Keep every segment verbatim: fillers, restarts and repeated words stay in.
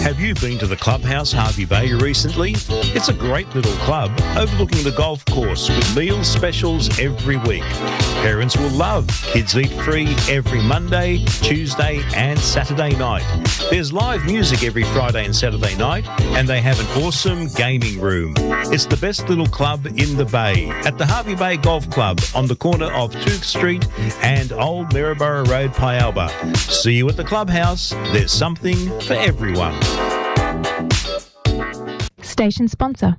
Have you been to the Clubhouse Hervey Bay recently? It's a great little club overlooking the golf course with meal specials every week. Parents will love kids eat free every Monday, Tuesday and Saturday night. There's live music every Friday and Saturday night, and they have an awesome gaming room. It's the best little club in the Bay at the Hervey Bay Golf Club on the corner of Tooth Street and Old Maryborough Road, Pialba. See you at the Clubhouse. There's something for everyone. Station sponsor.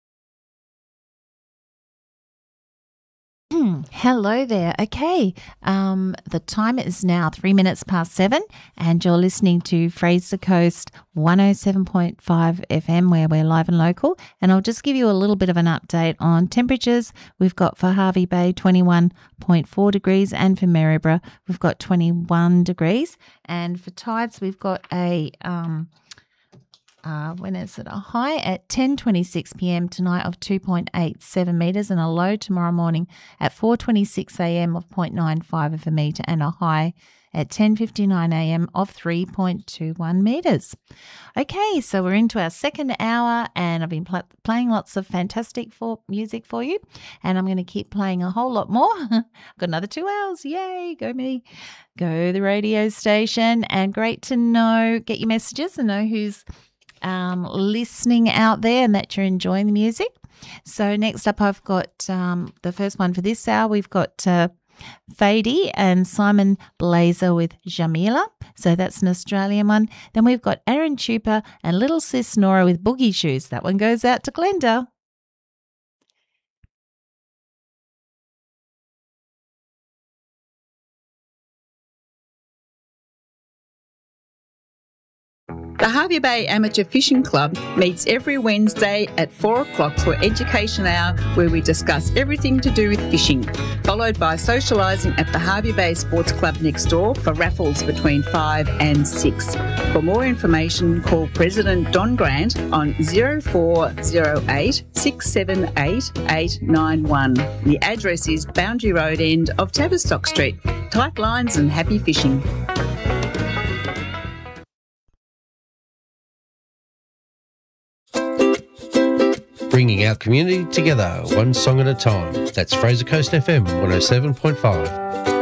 Hello there. Okay, um, the time is now three minutes past seven, and you're listening to Fraser Coast one oh seven point five F M, where we're live and local. And I'll just give you a little bit of an update on temperatures. We've got for Hervey Bay twenty-one point four degrees, and for Maryborough we've got twenty-one degrees. And for tides, we've got a um, Uh, when is it a high at ten twenty-six p m tonight of two point eight seven metres, and a low tomorrow morning at four twenty-six a m of zero point nine five of a metre, and a high at ten fifty-nine a m of three point two one metres. Okay, so we're into our second hour, and I've been pl- playing lots of fantastic for music for you, and I'm going to keep playing a whole lot more. I've got another two hours. Yay, go me. Go the radio station, and great to know, get your messages and know who's Um, listening out there and that you're enjoying the music. So next up, I've got um, the first one for this hour. We've got uh, Fady and Simon Blazer with Jamila. So that's an Australian one. Then we've got Aaron Chupa and Little Sis Nora with Boogie Shoes. That one goes out to Glenda. The Hervey Bay Amateur Fishing Club meets every Wednesday at four o'clock for Education Hour, where we discuss everything to do with fishing, followed by socialising at the Hervey Bay Sports Club next door for raffles between five and six. For more information, call President Don Grant on zero four zero eight, six seven eight, eight nine one. The address is Boundary Road end of Tavistock Street. Tight lines and happy fishing. Bringing our community together, one song at a time. That's Fraser Coast F M one oh seven point five.